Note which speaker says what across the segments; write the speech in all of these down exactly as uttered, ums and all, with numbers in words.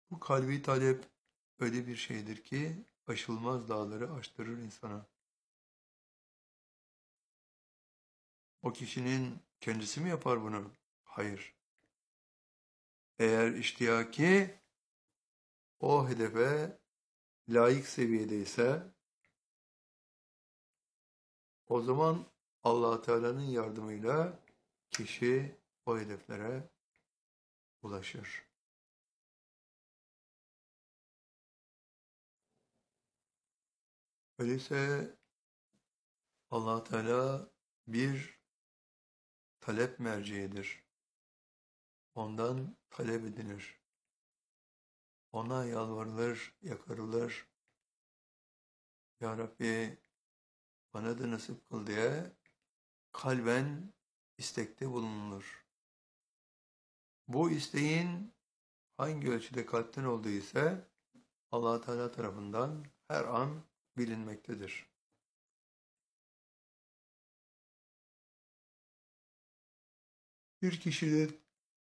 Speaker 1: Bu kalbi talep öyle bir şeydir ki aşılmaz dağları aştırır insana. O kişinin kendisi mi yapar bunu? Hayır. Eğer iştiyaki o hedefe layık seviyedeyse o zaman Allah Teala'nın yardımıyla kişi o hedeflere ulaşır. Öyleyse Allah Teala bir talep merceğidir. Ondan talep edilir. Ona yalvarılır, yakarılır. Ya Rabbi bana da nasip kıl diye kalben istekte bulunulur. Bu isteğin hangi ölçüde kalpten olduğu ise Allah Teala tarafından her an bilinmektedir. Bir kişinin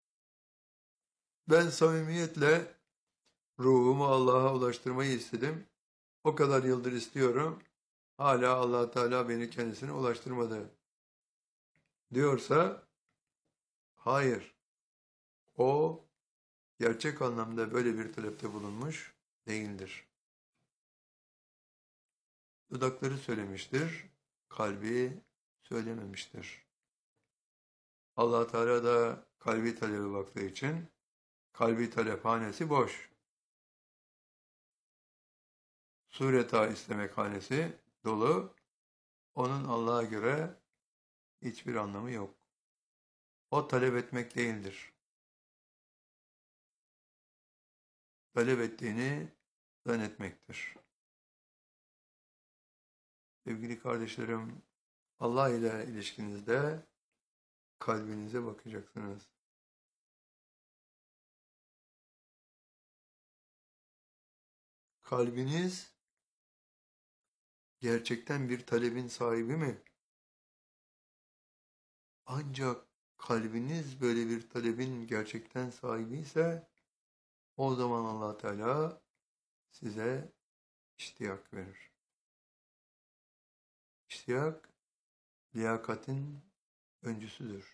Speaker 1: ben samimiyetle ruhumu Allah'a ulaştırmayı istedim. O kadar yıldır istiyorum. Hala Allah Teala beni kendisine ulaştırmadı diyorsa hayır. O gerçek anlamda böyle bir talepte bulunmuş değildir. Dudakları söylemiştir, kalbi söylememiştir. Allah Teala da kalbi talebe baktığı için kalbi talephanesi boş. Sureta istemek hanesi dolu. Onun Allah'a göre hiçbir anlamı yok. O talep etmek değildir. Talep ettiğini zannetmektir. Sevgili kardeşlerim, Allah ile ilişkinizde kalbinize bakacaksınız. Kalbiniz gerçekten bir talebin sahibi mi? Ancak kalbiniz böyle bir talebin gerçekten sahibi ise o zaman Allah Teala size iştiyak verir. İştiyak liyakatin öncüsüdür.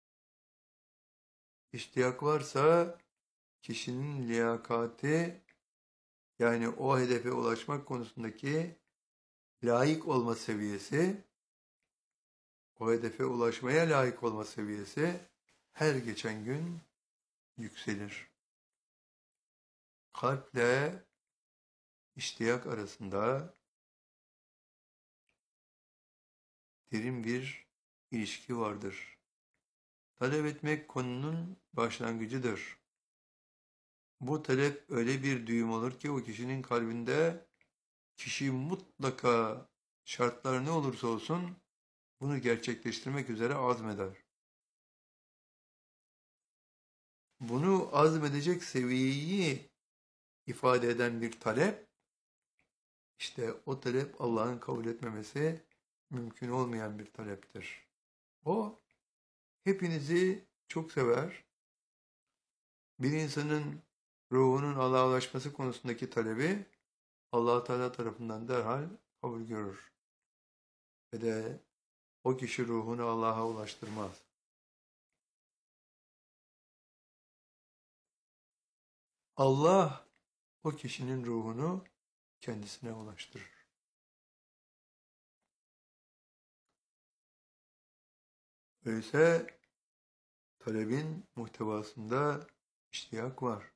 Speaker 1: İştiyak varsa kişinin liyakati yani o hedefe ulaşmak konusundaki layık olma seviyesi, o hedefe ulaşmaya layık olma seviyesi her geçen gün yükselir. Kalple iştiyak arasında derin bir ilişki vardır. Talep etmek konunun başlangıcıdır. Bu talep öyle bir düğüm olur ki o kişinin kalbinde kişi mutlaka şartlar ne olursa olsun bunu gerçekleştirmek üzere azmeder. Bunu azmedecek seviyeyi ifade eden bir talep, işte o talep Allah'ın kabul etmemesi mümkün olmayan bir taleptir. O hepinizi çok sever. Bir insanın ruhunun Allah'a ulaşması konusundaki talebi Allah Teala tarafından derhal kabul görür. Ve de o kişi ruhunu Allah'a ulaştırmaz. Allah o kişinin ruhunu kendisine ulaştırır. Öyleyse talebin muhtevasında iştiyak var.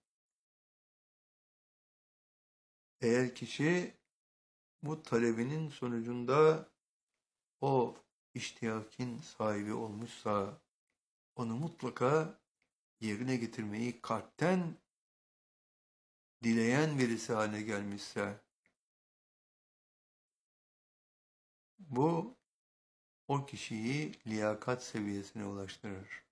Speaker 1: Eğer kişi bu talebinin sonucunda o iştiyakin sahibi olmuşsa onu mutlaka yerine getirmeyi kalpten dileyen birisi haline gelmişse bu o kişiyi liyakat seviyesine ulaştırır.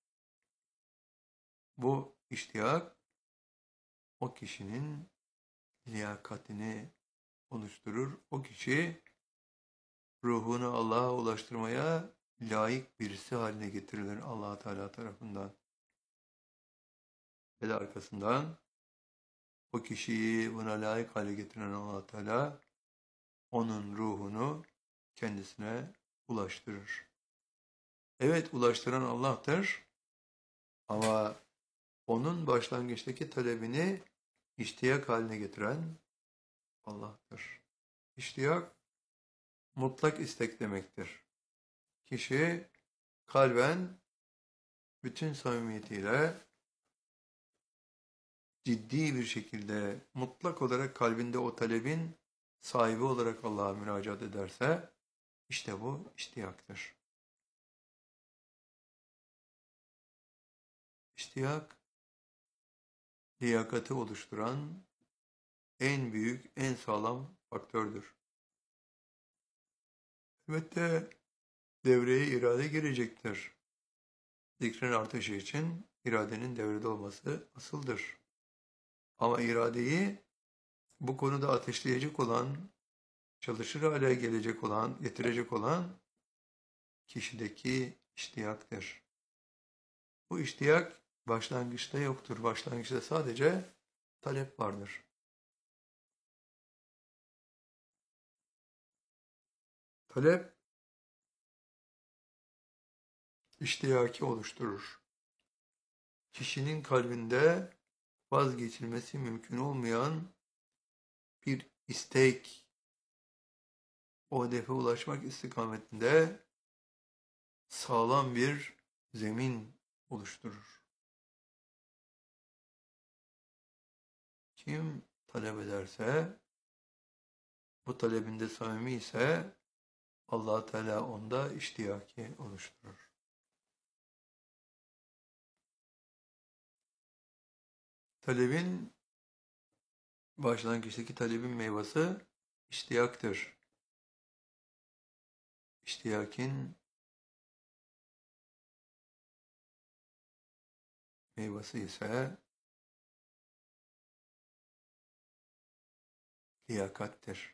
Speaker 1: Bu iştiyak o kişinin liyakatini oluşturur. O kişi ruhunu Allah'a ulaştırmaya layık birisi haline getirilir Allah Teala tarafından. Ve de arkasından o kişiyi buna layık hale getiren Allah Teala onun ruhunu kendisine ulaştırır. Evet, ulaştıran Allah'tır ama onun başlangıçtaki talebini iştiyak haline getiren Allah'tır. İştiyak mutlak istek demektir. Kişi kalben bütün samimiyetiyle ciddi bir şekilde mutlak olarak kalbinde o talebin sahibi olarak Allah'a müracaat ederse işte bu iştiyaktır. İştiyak liyakati oluşturan en büyük, en sağlam faktördür. Elbette devreye irade girecektir. Zikrin artışı için iradenin devrede olması asıldır. Ama iradeyi bu konuda ateşleyecek olan, çalışır hale gelecek olan, getirecek olan kişideki iştiyaktır. Bu iştiyak başlangıçta yoktur. Başlangıçta sadece talep vardır. Talep iştiyaki oluşturur. Kişinin kalbinde vazgeçilmesi mümkün olmayan bir istek, o hedefe ulaşmak istikametinde sağlam bir zemin oluşturur. Kim talep ederse, bu talebinde samimi ise Allah Teala onda iştiyaki oluşturur. Talebin, başlangıçtaki talebin meyvesi iştiyaktır. İştiyakin meyvesi ise liyakattir.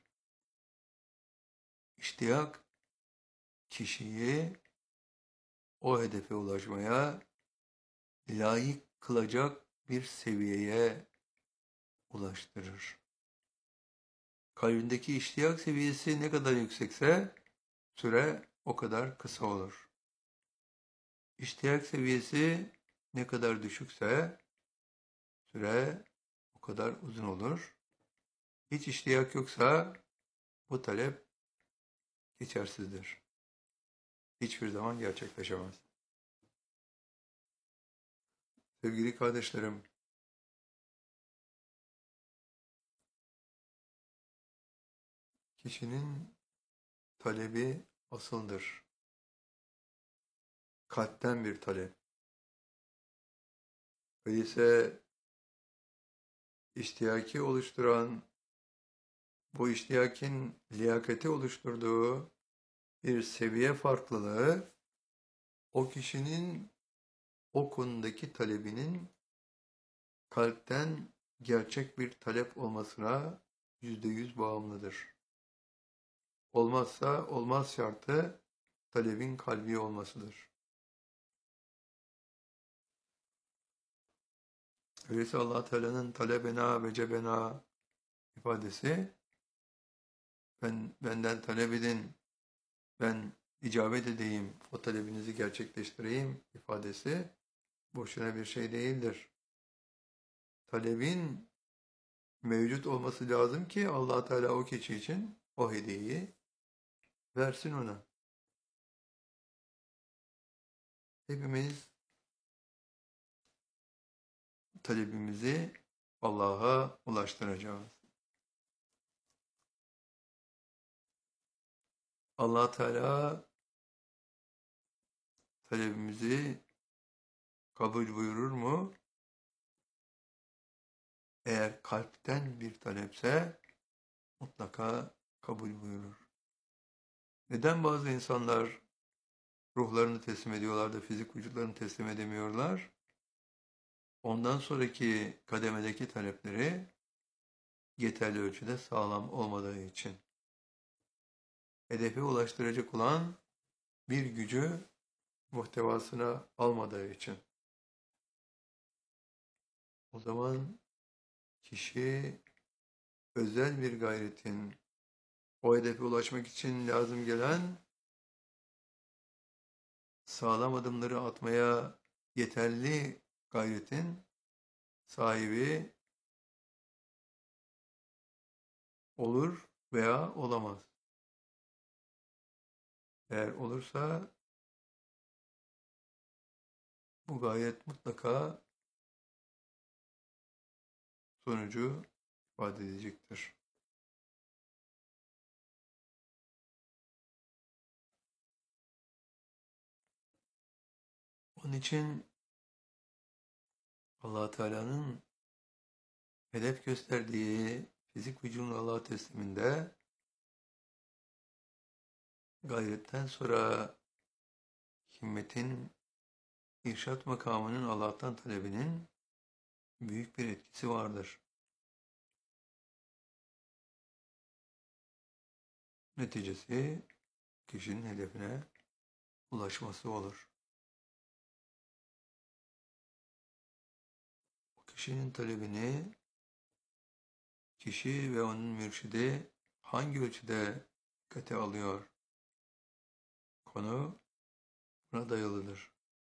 Speaker 1: İştiyak kişiyi o hedefe ulaşmaya layık kılacak bir seviyeye ulaştırır. Kalbindeki iştiyak seviyesi ne kadar yüksekse süre o kadar kısa olur. İştiyak seviyesi ne kadar düşükse süre o kadar uzun olur. Hiç iştiyak yoksa bu talep geçersizdir. Hiçbir zaman gerçekleşemez. Sevgili kardeşlerim, kişinin talebi asıldır. Kalpten bir talep. Öyleyse iştiyaki oluşturan, bu iştiyakin liyakati oluşturduğu bir seviye farklılığı, o kişinin o konudaki talebinin kalpten gerçek bir talep olmasına yüzde yüz bağımlıdır. Olmazsa olmaz şartı talebin kalbi olmasıdır. Öyleyse Allah Teala'nın talebena ve cebena ifadesi, ben benden talep edin, ben icabet edeyim, o talebinizi gerçekleştireyim ifadesi boşuna bir şey değildir. Talebin mevcut olması lazım ki Allah Teala o kişi için o hediyeyi versin ona. Hepimiz talebimizi Allah'a ulaştıracağız. Allah Teala talebimizi kabul buyurur mu? Eğer kalpten bir talepse mutlaka kabul buyurur. Neden bazı insanlar ruhlarını teslim ediyorlar da fizik vücutlarını teslim edemiyorlar? Ondan sonraki kademedeki talepleri yeterli ölçüde sağlam olmadığı için. Hedefe ulaştıracak olan bir gücü muhtevasına almadığı için. O zaman kişi özel bir gayretin, o hedefe ulaşmak için lazım gelen sağlam adımları atmaya yeterli gayretin sahibi olur veya olamaz. Eğer olursa bu gayret mutlaka sonucu ifade edecektir. Onun için Allah Teala'nın hedef gösterdiği fizik vücudun Allah'a tesliminde gayretten sonra himmetin, irşat makamının Allah'tan talebinin büyük bir etkisi vardır. Neticesi kişinin hedefine ulaşması olur. O kişinin talebini kişi ve onun mürşidi hangi ölçüde dikkate alıyor? Konu buna dayalıdır.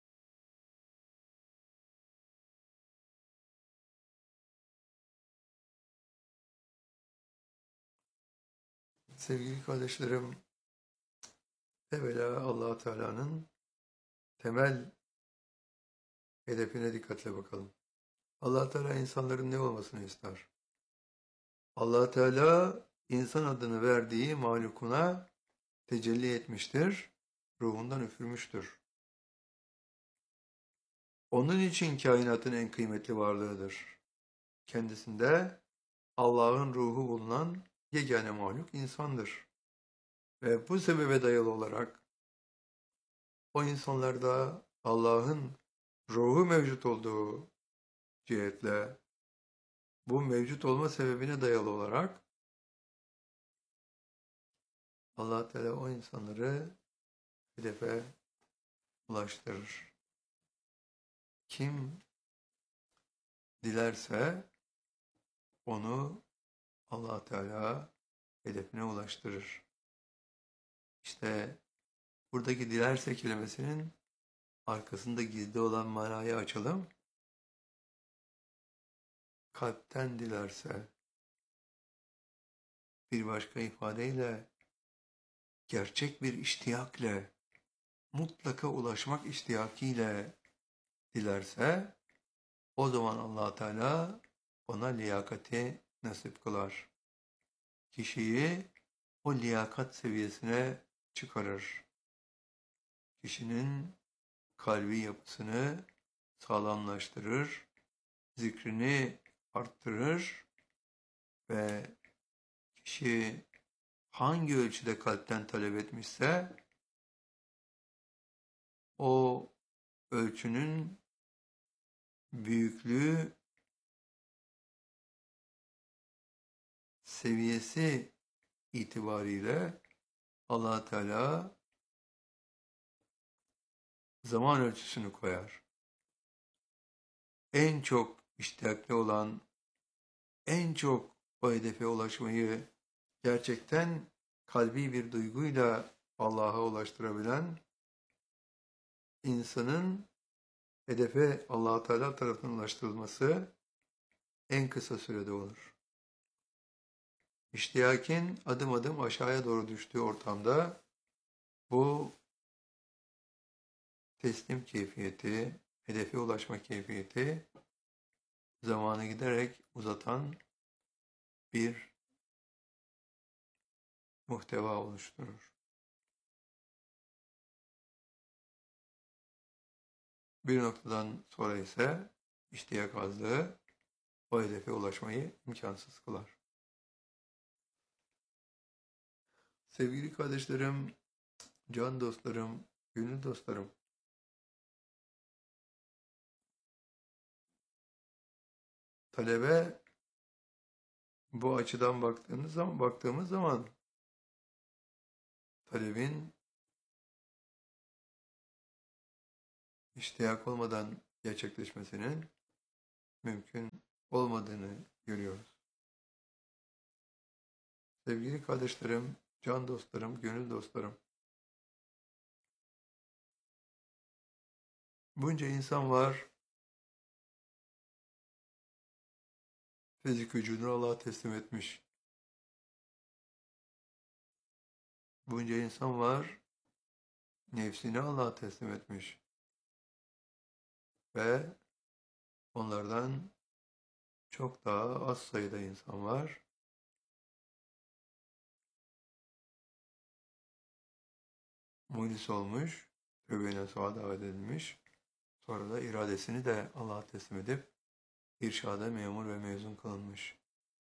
Speaker 1: Sevgili kardeşlerim, evvela Allah Teala'nın temel hedefine dikkatle bakalım. Allah Teala insanların ne olmasını ister? Allah Teala insan adını verdiği mahlukuna tecelli etmiştir, ruhundan üfürmüştür. Onun için kainatın en kıymetli varlığıdır. Kendisinde Allah'ın ruhu bulunan yegane mahluk insandır. Ve bu sebebe dayalı olarak o insanlarda Allah'ın ruhu mevcut olduğu cihetle bu mevcut olma sebebine dayalı olarak Allah Teala o insanları hedefe ulaştırır. Kim dilerse onu Allah Teala hedefine ulaştırır. İşte buradaki dilerse kelimesinin arkasında gizli olan manayı açalım. Kalpten dilerse, bir başka ifadeyle gerçek bir iştiyakle, mutlaka ulaşmak iştiyakiyle dilerse, o zaman Allah Teala ona liyakati nasip kılar. Kişiyi o liyakat seviyesine çıkarır. Kişinin kalbi yapısını sağlamlaştırır, zikrini arttırır ve kişi hangi ölçüde kalpten talep etmişse o ölçünün büyüklüğü, seviyesi itibariyle Allah Teala zaman ölçüsünü koyar. En çok iştiyaklı olan, en çok o hedefe ulaşmayı gerçekten kalbi bir duyguyla Allah'a ulaştırabilen insanın hedefe Allah Teala tarafından ulaştırılması en kısa sürede olur. İştiyakin adım adım aşağıya doğru düştüğü ortamda bu teslim keyfiyeti, hedefe ulaşma keyfiyeti zamanı giderek uzatan bir muhteva oluşturur. Bir noktadan sonra ise iştiyak azlığı o hedefe ulaşmayı imkansız kılar. Sevgili kardeşlerim, can dostlarım, gönül dostlarım, talebe bu açıdan baktığımız zaman, baktığımız zaman talebin iştiyak olmadan gerçekleşmesinin mümkün olmadığını görüyoruz. Sevgili kardeşlerim, can dostlarım, gönül dostlarım. Bunca insan var, fizik vücudunu Allah'a teslim etmiş. Bunca insan var, nefsini Allah'a teslim etmiş. Ve onlardan çok daha az sayıda insan var. Muhlis olmuş, tövbe nasuha davet edilmiş. Sonra da iradesini de Allah'a teslim edip irşada memur ve mezun kılınmış.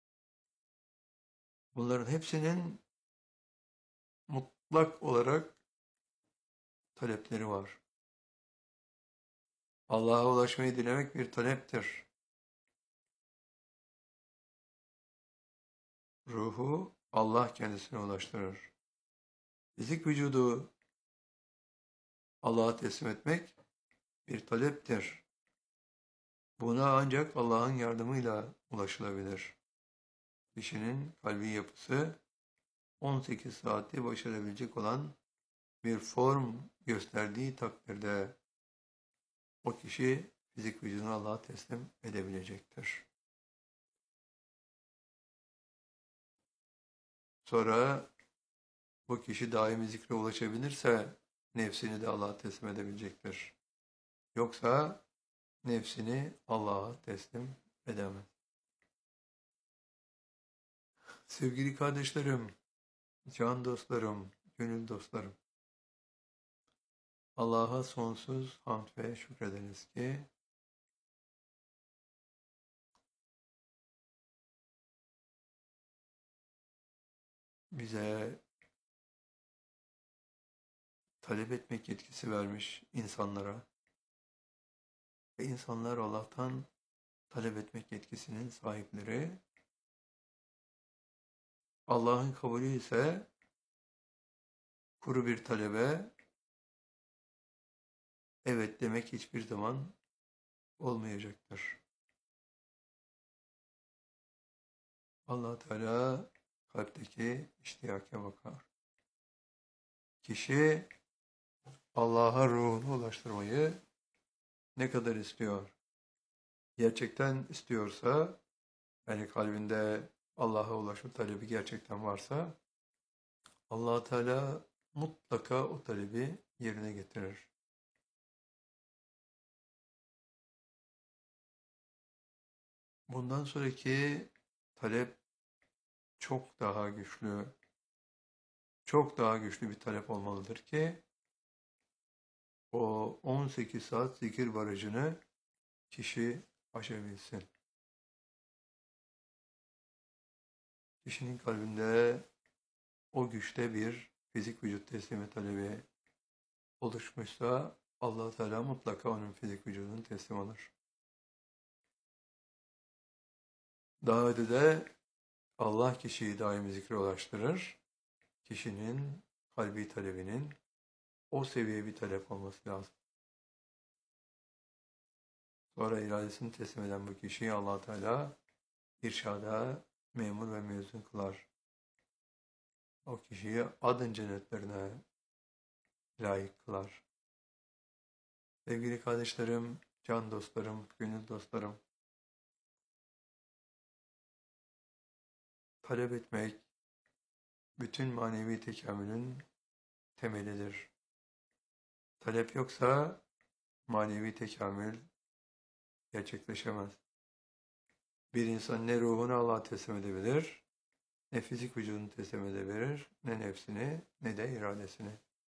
Speaker 1: Bunların hepsinin mutlak olarak talepleri var. Allah'a ulaşmayı dilemek bir taleptir. Ruhu Allah kendisine ulaştırır. Fizik vücudu Allah'a teslim etmek bir taleptir. Buna ancak Allah'ın yardımıyla ulaşılabilir. Kişinin kalbi yapısı on sekiz saati başarabilecek olan bir form gösterdiği takdirde o kişi fizik vücudunu Allah'a teslim edebilecektir. Sonra bu kişi daimi zikre ulaşabilirse nefsini de Allah'a teslim edebilecektir. Yoksa nefsini Allah'a teslim edemez. Sevgili kardeşlerim, can dostlarım, gönül dostlarım, Allah'a sonsuz hamd ve şükrederiz ki bize talep etmek yetkisi vermiş insanlara ve insanlar Allah'tan talep etmek yetkisinin sahipleri. Allah'ın kabulü ise kuru bir talebe evet demek hiçbir zaman olmayacaktır. Allah Teala kalpteki iştiyaka bakar. Kişi Allah'a ruhunu ulaştırmayı ne kadar istiyor? Gerçekten istiyorsa, yani kalbinde Allah'a ulaşma talebi gerçekten varsa, Allah Teala mutlaka o talebi yerine getirir. Bundan sonraki talep çok daha güçlü, çok daha güçlü bir talep olmalıdır ki o on sekiz saat zikir barajını kişi aşabilsin. Kişinin kalbinde o güçte bir fizik vücut teslimi talebi oluşmuşsa Allah Teala mutlaka onun fizik vücudunu teslim alır. Daha ötede Allah kişiyi daimi zikre ulaştırır. Kişinin kalbi talebinin o seviye bir talep olması lazım. Sonra iradesini teslim eden bu kişiyi Allah Teala irşada memur ve mezun kılar. O kişiyi adın cennetlerine layık kılar. Sevgili kardeşlerim, can dostlarım, gönül dostlarım, talep etmek bütün manevi tekamülün temelidir. Talep yoksa manevi tekamül gerçekleşemez. Bir insan ne ruhunu Allah'a teslim edebilir, ne fizik vücudunu teslim edebilir, ne nefsini, ne de iradesini.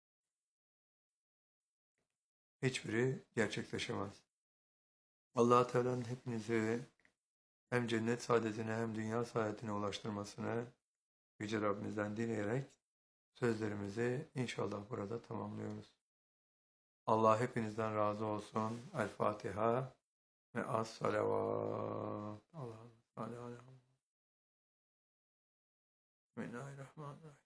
Speaker 1: Hiçbiri gerçekleşemez. Allah Teala'nın hepinizi hem cennet saadetine hem dünya saadetine ulaştırmasını Yüce Rabbimizden dileyerek sözlerimizi inşallah burada tamamlıyoruz. Allah hepinizden razı olsun. El Fatiha ve as salavat. Allah'ım salli ala. Bismillahirrahmanirrahim.